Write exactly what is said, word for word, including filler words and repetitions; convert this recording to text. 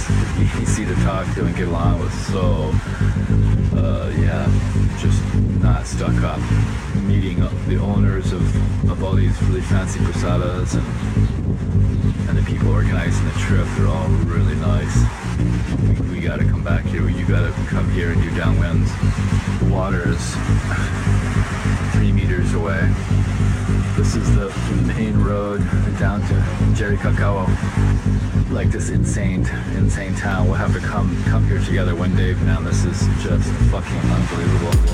easy to talk to and get along with. So, uh, yeah, just not stuck up. Meeting the owners of, of all these really fancy posadas and and the people organizing the trip, they're all really nice. We, we gotta come back here. You gotta come here and do downwinds. The water is three meters away. This is the main road down to Jericoacoa. Like this insane, insane town. We'll have to come come here together one day, man. This is just fucking unbelievable.